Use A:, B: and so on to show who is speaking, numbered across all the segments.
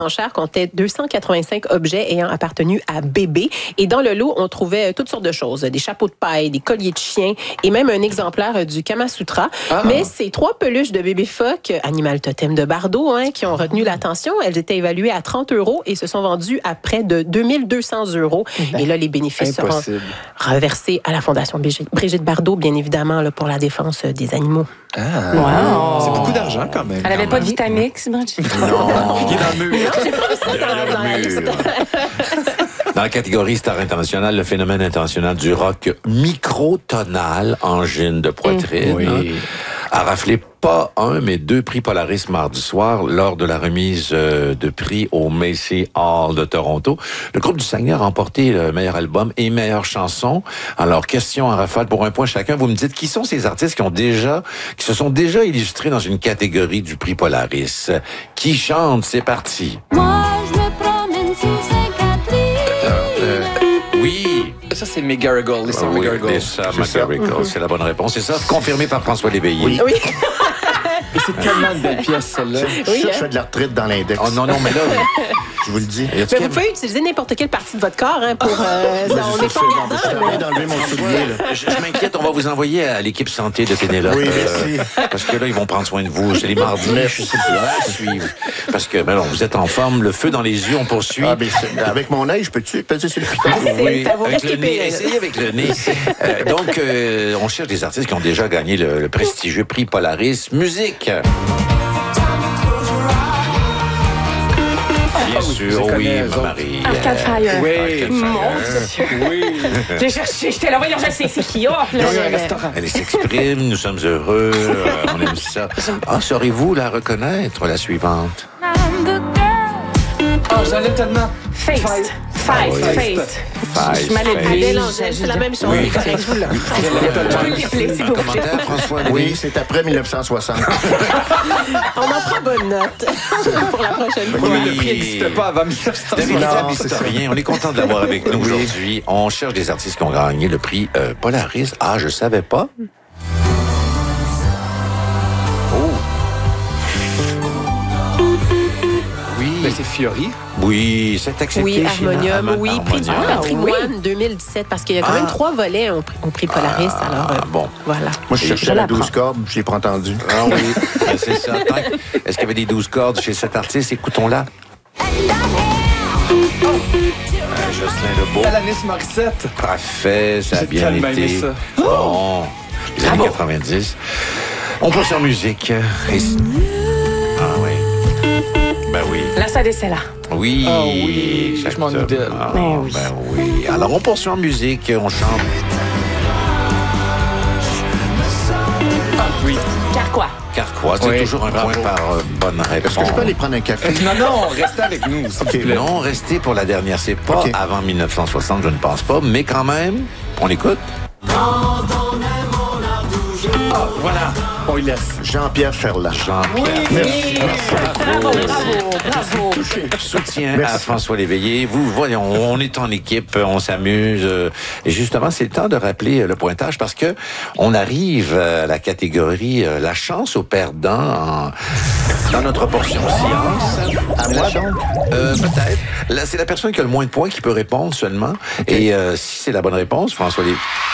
A: enchère comptait 285 objets ayant appartenu à bébé. Et dans le lot, on trouvait toutes sortes de choses. Des chapeaux de paille, des colliers de chien et même un exemplaire du Kama Sutra. Mais ces 3 peluches de bébé phoque, animal totem de Bardo, qui ont retenu l'attention, elles étaient évaluées à 30 € et se sont vendues à près de 2200 €. Et là, les bénéfices seront reversés à la Fondation Brigitte Bardot, bien évidemment, là, pour la défense des animaux.
B: Wow. C'est beaucoup d'argent quand même.
C: Elle n'avait pas de Vitamix, Brigitte?
B: Non. Il est dans le mur.
A: Non, j'ai pas vu ça dans la liste.
D: Dans la catégorie Star internationale, le phénomène international du rock microtonal, angine de poitrine, a raflé pas un, mais 2 prix Polaris mardi soir lors de la remise de prix au Macy Hall de Toronto. Le groupe du Saguenay a remporté le meilleur album et meilleure chanson. Alors, question en rafale pour un point chacun. Vous me dites qui sont ces artistes qui se sont déjà illustrés dans une catégorie du prix Polaris? Qui chante? C'est parti.
E: Moi, je me promène sous
D: Oui.
B: Ça, c'est McGarrigle. Lisa McGarrigle.
D: Lisa McGarrigle, c'est la bonne réponse. C'est ça, confirmé par François Léveillé.
A: Oui.
B: Et c'est tellement de belles pièces, celle-là.
F: Je fais de la retraite dans l'index.
D: Oh non, mais là,
F: je vous le dis.
A: Mais vous pouvez utiliser n'importe quelle partie de votre corps pour... on n'est pas
F: Je suis en train d'enlever mon soulier. Là.
D: Je m'inquiète, on va vous envoyer à l'équipe santé de Pénélope.
F: Oui, merci.
D: Parce que là, ils vont prendre soin de vous. C'est les mardis. Je sais pas à suivre. Parce que, ben non, vous êtes en forme, le feu dans les yeux, on poursuit.
F: Avec mon œil, je peux-tu peser sur le piton?
D: Oui, avec le nez. Essayez avec le nez. Donc, on cherche des artistes qui ont déjà gagné le prestigieux prix Polaris Musique. Bien sûr, oui, ma Marie.
C: Arcade Fire.
B: Oui.
C: Mon Dieu.
B: Oui.
C: J'ai cherché, j'étais là, voyons, je sais, c'est qui?
D: Elle s'exprime, nous sommes heureux, on aime ça. Saurez-vous la reconnaître, la suivante?
B: Oh, j'en ai tellement.
C: Face. Je m'allais
A: Adèle Angèle, c'est la même chose.
D: Oui.
A: C'est correct, je vous le
D: Un commentaire, François?
F: Oui, c'est après 1960.
A: On en prend bonne note pour la prochaine fois.
B: Oui, mais le prix n'existait pas avant 1960.
D: David Lab, historien, on est content de l'avoir avec nous aujourd'hui. On cherche des artistes qui ont gagné le prix Polaris. Ah, je savais pas.
B: Mais c'est Fiori.
D: Oui, c'est accepté.
A: Oui, Harmonium, oui, prix du
D: Harmonium.
A: patrimoine 2017, parce qu'il y a quand même 3 volets au prix Polaris. Alors,
D: bon.
A: Voilà.
F: Moi, je cherchais la 12 cordes, je l'ai pas entendu.
D: Ah oui, c'est ça. Est-ce qu'il y avait des 12 cordes chez cet artiste? Écoutons-la. Jocelyn Lebeau.
B: Alanis Morissette.
D: Parfait, ça a
B: J'ai
D: bien
B: tellement
D: été.
B: aimé ça.
D: Bon, les années 90. On passe en musique. Ah oui. Ben oui.
C: La Sadecella.
D: Oui.
B: Ah oui,
D: exactement.
B: je m'en doute.
C: Ben oui.
D: Ben oui. Alors, on poursuit en musique, on chante.
B: Oui.
C: Carquois.
D: Carquois, c'est toujours un point par bonne réponse.
F: Est-ce que je peux aller prendre un café?
B: Non, restez avec nous, s'il vous plaît.
D: Non, restez pour la dernière. C'est pas avant 1960, je ne pense pas, mais quand même, on écoute.
B: Voilà, on y laisse.
F: Jean-Pierre Ferland.
D: Jean-Pierre.
F: Merci.
C: Bravo.
D: Soutien
F: Merci.
D: à François Léveillé. Vous, voyons, on est en équipe, on s'amuse. Et justement, c'est le temps de rappeler le pointage parce que on arrive à la catégorie La chance aux perdants dans notre portion science.
F: À moi, donc?
D: Peut-être. Là, c'est la personne qui a le moins de points qui peut répondre seulement. Et si c'est la bonne réponse, François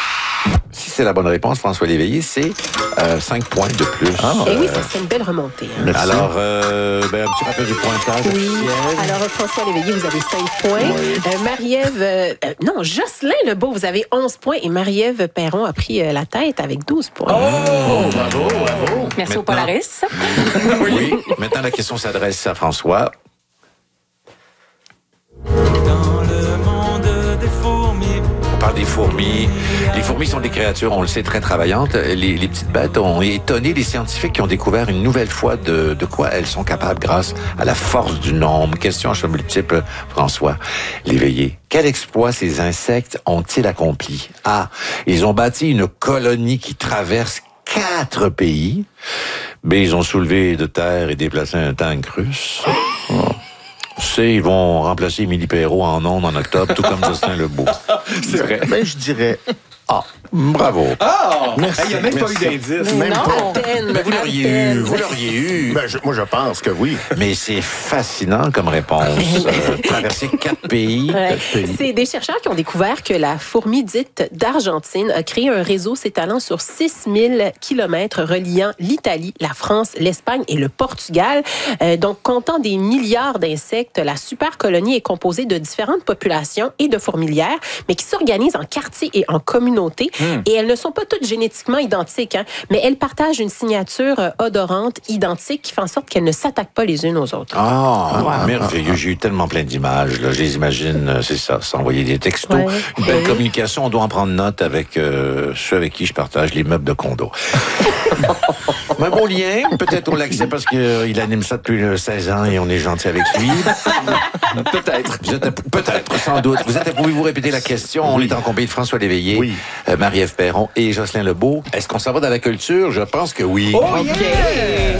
D: Léveillé, c'est 5 points de plus.
A: Et oui, ça serait une belle remontée.
F: Merci.
D: Alors, un petit rappel du pointage
A: Oui.
D: officiel.
A: Alors, François Léveillé, vous avez 5 points. Marie-Ève... non, Jocelyn Lebeau, vous avez 11 points. Et Marie-Ève Perron a pris la tête avec 12 points.
F: Bravo.
C: Merci au
D: Maintenant-
C: Polaris.
D: Oui. Maintenant, la question s'adresse à François. On parle des fourmis. Les fourmis sont des créatures, on le sait, très travaillantes. Les petites bêtes ont étonné les scientifiques qui ont découvert une nouvelle fois de quoi elles sont capables grâce à la force du nombre. Question à choix multiple, François Léveillé. Quel exploit ces insectes ont-ils accompli? A. Ils ont bâti une colonie qui traverse 4 pays. B. Ils ont soulevé de terre et déplacé un tank russe. C. Ils vont remplacer Émilie Perrault en ondes en octobre, tout comme Jocelyn Lebeau.
B: C'est vrai.
F: Ben, je dirais A.
D: Bravo.
B: Ah!
F: Merci,
B: Il n'y a même
F: merci.
B: pas eu d'indice.
F: Même
A: Non,
F: pas.
A: à peine.
D: Ben, vous
A: à
D: l'auriez
A: peine.
D: eu. Vous l'auriez eu.
F: Ben, moi, je pense que oui.
D: Mais c'est fascinant comme réponse. Traverser 4 pays.
A: Ouais.
D: 4 pays.
A: C'est des chercheurs qui ont découvert que la fourmi dite d'Argentine a créé un réseau s'étalant sur 6000 kilomètres reliant l'Italie, la France, l'Espagne et le Portugal. Donc, comptant des milliards d'insectes, la super colonie est composée de différentes populations et de fourmilières, mais qui s'organisent en quartiers et en communautés. Et elles ne sont pas toutes génétiquement identiques, hein, mais elles partagent une signature odorante identique qui fait en sorte qu'elles ne s'attaquent pas les unes aux autres.
D: Ah, merveilleux. J'ai eu tellement plein d'images. Là. Je les imagine, c'est ça, s'envoyer des textos.
A: Ouais.
D: Une belle
A: Ouais.
D: communication. On doit en prendre note avec ceux avec qui je partage les meubles de condo. Un bon lien. Peut-être on l'accepte parce qu'il anime ça depuis 16 ans et on est gentil avec lui.
B: Peut-être.
D: Peut-être, sans doute. Pouvez-vous répéter la question? On est en compagnie de François Léveillé,
F: Oui.
D: Marie-Ève Perron et Jocelyn Lebeau. Est-ce qu'on s'en va dans la culture? Je pense que oui.
B: Oh, yeah!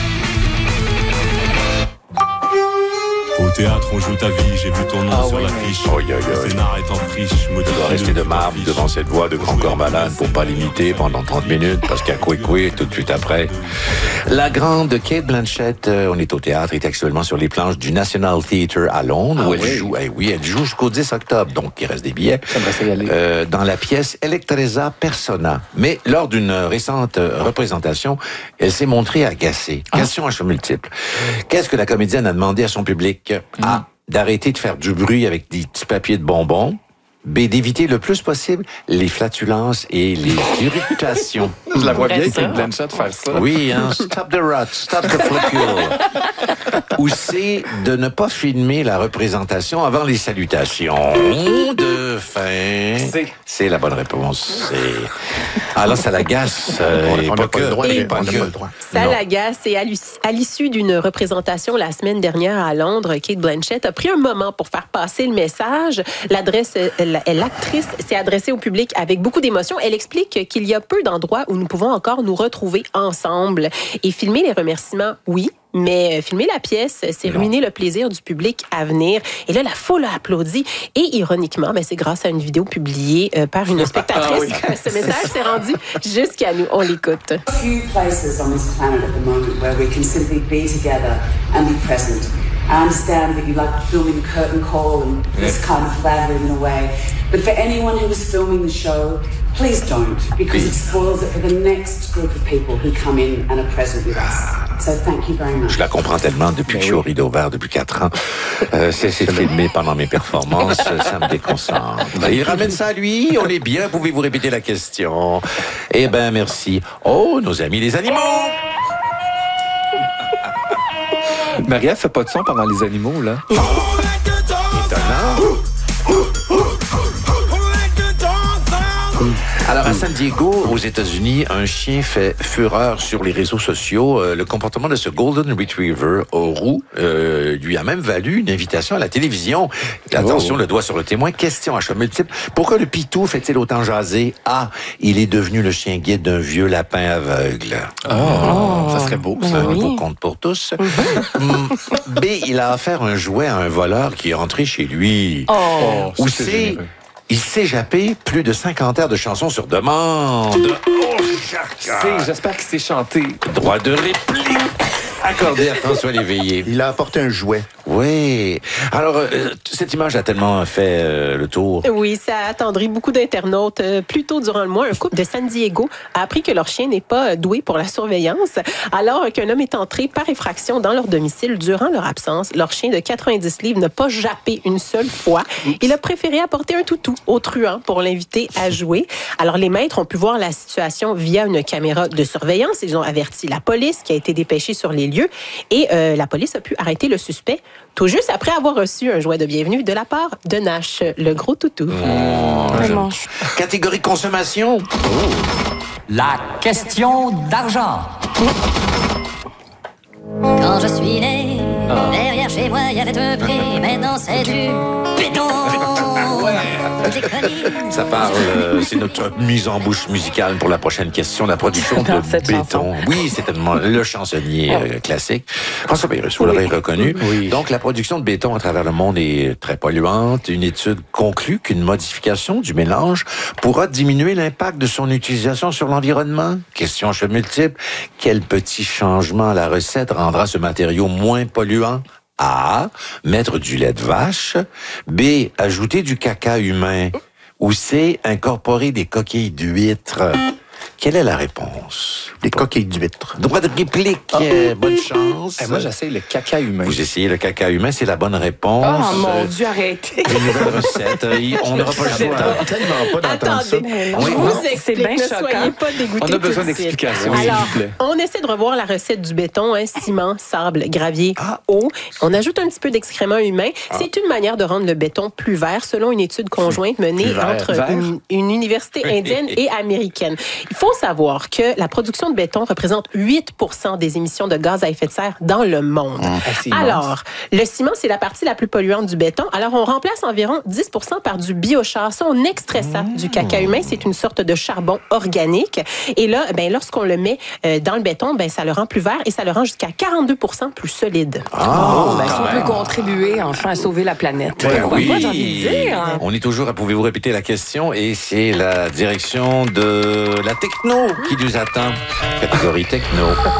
G: Au théâtre, on joue ta vie, j'ai vu ton nom sur l'affiche. Le scénar est en friche,
D: Je dois rester de marbre devant cette voix de grand corps malade pour pas l'imiter pendant 30 minutes parce qu'il y a Coué tout de suite après. La grande Cate Blanchett, on est au théâtre, est actuellement sur les planches du National Theatre à Londres où elle joue. Elle joue jusqu'au 10 octobre, donc il reste des billets.
B: J'aimerais ça y aller.
D: Dans la pièce Electresa Persona. Mais lors d'une récente représentation, elle s'est montrée agacée. Question à choix multiples. Qu'est-ce que la comédienne a demandé à son public? A. D'arrêter de faire du bruit avec des petits papiers de bonbons. B. D'éviter le plus possible les flatulences et les irritations.
B: Je la vois bien,
A: Intéressant.
B: Kate Blanchett, faire ça.
D: Oui, hein, stop the rot, stop the flacule. Ou C, de ne pas filmer la représentation avant les salutations de fin. C'est la bonne réponse. Alors, ça l'agace.
F: On n'a pas le droit.
A: Et-
F: On n'a pas le droit.
A: Ça
D: Non.
A: l'agace. Et à l'issue d'une représentation la semaine dernière à Londres, Cate Blanchett a pris un moment pour faire passer le message. L'actrice s'est adressée au public avec beaucoup d'émotion. Elle explique qu'il y a peu d'endroits où nous pouvons encore nous retrouver ensemble. Et filmer les remerciements, oui. Mais filmer la pièce, c'est ruiner le plaisir du public à venir. Et là, la foule a applaudi. Et ironiquement, c'est grâce à une vidéo publiée par une spectatrice que ce message s'est rendu jusqu'à nous. On l'écoute.
H: Few places on this planet at the moment where we can simply be together and be present. I understand that you like filming curtain call and this kind of flattering in a way, but for anyone who was filming the show, please don't, because it spoils it for the next group of people who come in and are present with us. So thank you very much.
D: Je la comprends tellement depuis que je suis au Rideau Vert depuis 4 ans. C'est de filmer pendant mes performances, ça me déconcentre. Il ramène ça à lui, on est bien, pouvez-vous répéter la question? Eh ben, merci. Oh, nos amis les animaux!
B: Marie-Ève fait pas de son pendant les animaux, là.
D: Étonnant. Alors, à San Diego, aux États-Unis, un chien fait fureur sur les réseaux sociaux. Le comportement de ce Golden Retriever roux lui a même valu une invitation à la télévision. Attention, le doigt sur le témoin. Question à choix multiple. Pourquoi le pitou fait-il autant jaser? A. Il est devenu le chien guide d'un vieux lapin aveugle.
F: Ça serait beau, ça.
D: C'est un beau conte pour tous. B. Il a offert un jouet à un voleur qui est entré chez lui. Ou
B: c'est
D: C.
B: généreux.
D: Il s'est jappé plus de 50 airs de chansons sur demande.
B: J'espère qu'il s'est chanté.
D: Droit de réplique accordé à François Léveillé.
F: Il a apporté un jouet.
D: Oui. Alors, cette image a tellement fait le tour.
A: Oui, ça a attendri beaucoup d'internautes. Plus tôt durant le mois, un couple de San Diego a appris que leur chien n'est pas doué pour la surveillance, alors qu'un homme est entré par effraction dans leur domicile durant leur absence. Leur chien de 90 livres n'a pas jappé une seule fois. Il a préféré apporter un toutou au truand pour l'inviter à jouer. Alors, les maîtres ont pu voir la situation via une caméra de surveillance. Ils ont averti la police qui a été dépêchée sur les lieux et la police a pu arrêter le suspect tout juste après avoir reçu un jouet de bienvenue de la part de Nash, le gros toutou.
C: Vraiment.
D: Catégorie consommation.
I: La question d'argent.
E: Quand je suis né, derrière chez moi, il y avait un prix. Maintenant, c'est du béton.
D: Ça parle, c'est notre mise en bouche musicale pour la prochaine question, la production de béton. Oui, c'est tellement le chansonnier classique. François Pérusse, vous l'aurez reconnu.
B: Oui.
D: Donc, la production de béton à travers le monde est très polluante. Une étude conclut qu'une modification du mélange pourra diminuer l'impact de son utilisation sur l'environnement. Question choix multiple. Quel petit changement à la recette rendra ce matériau moins polluant? A. Mettre du lait de vache. B. Ajouter du caca humain. Ou C. Incorporer des coquilles d'huîtres. Quelle est la réponse?
F: Des coquilles d'huîtres.
D: Droit de réplique. Bonne chance.
B: Moi, j'essaie le caca humain.
D: Vous essayez le caca humain, c'est la bonne réponse.
C: Oh mon Dieu, arrêtez.
D: Une nouvelle recette. On n'aura pas le temps.
F: Tellement pas d'entendre ça.
A: Attendez,
D: Oui,
A: je
D: non.
A: vous explique,
C: bien
A: ne
C: choquant.
A: soyez pas dégoûtés.
B: On a besoin
A: tout de suite.
B: d'explications,
A: Alors,
B: s'il vous plaît.
A: on essaie de revoir la recette du béton, ciment, sable, gravier, eau. On ajoute un petit peu d'excréments humains. C'est une manière de rendre le béton plus vert, selon une étude conjointe menée entre une université indienne et américaine. Il faut savoir que la production de béton représente 8% des émissions de gaz à effet de serre dans le monde.
B: C'est immense.
A: Alors, le ciment, c'est la partie la plus polluante du béton. Alors, on remplace environ 10% par du biochar. Ça, on extrait ça du caca humain. C'est une sorte de charbon organique. Et là, lorsqu'on le met dans le béton, ça le rend plus vert et ça le rend jusqu'à 42% plus solide.
C: Si on peut contribuer enfin à sauver la planète. Pourquoi pas, j'ai envie de dire.
D: On est toujours à pouvez-vous répéter la question et c'est la direction de la techno qui nous attend. Catégorie techno.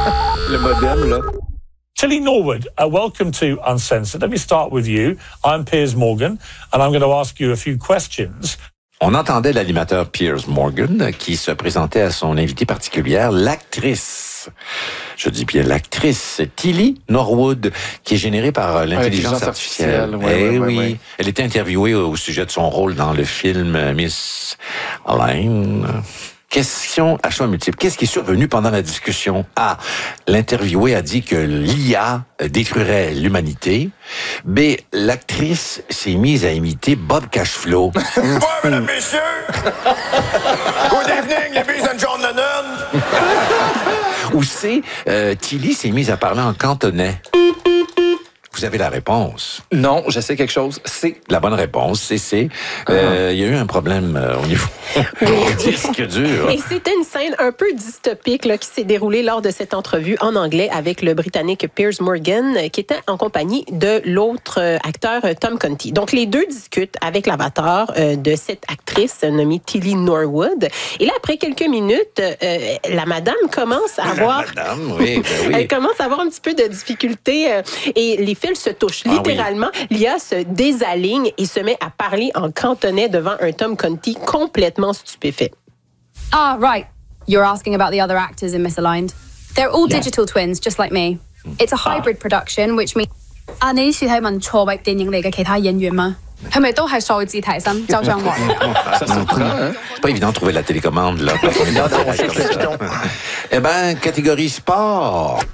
B: Le modem, là.
J: Tilly Norwood, welcome to Uncensored. Let me start with you. I'm Piers Morgan, and I'm going to ask you a few questions.
D: On entendait l'animateur Piers Morgan qui se présentait à son invitée particulière, l'actrice. Je dis bien l'actrice Tilly Norwood, qui est générée par l'intelligence artificielle. Oui. Elle était interviewée au sujet de son rôle dans le film Miss Elaine. Question à choix multiple. Qu'est-ce qui est survenu pendant la discussion? A. L'interviewé a dit que l'IA détruirait l'humanité. B. L'actrice s'est mise à imiter Bob Cashflow.
F: Bonjour, mesdames, messieurs! Good evening, ladies and John Lennon!
D: Ou C. Tilly s'est mise à parler en cantonais. Vous avez la réponse.
B: Non, je sais quelque chose. C'est
D: La bonne réponse, c'est il y a eu un problème au niveau du disque dur.
A: Et c'était une scène un peu dystopique là, qui s'est déroulée lors de cette entrevue en anglais avec le Britannique Piers Morgan, qui était en compagnie de l'autre acteur Tom Conti. Donc, les deux discutent avec l'avatar de cette actrice nommée Tilly Norwood. Et là, après quelques minutes, la madame commence à avoir... Elle commence à avoir un petit peu de difficulté et les fils se touchent. Littéralement, l'IA se désaligne et se met à parler en cantonais devant un Tom Conti complètement stupéfait.
K: Ah, right. You're asking about the other actors in Misaligned. They're all digital twins, just like me. It's a hybrid production, which means... 你是睇問錯位電影嚟嘅其他演員嗎？係咪都係數字提升？周章華。
D: C'est pas évident de trouver la télécommande, là. Eh ben, catégorie sport.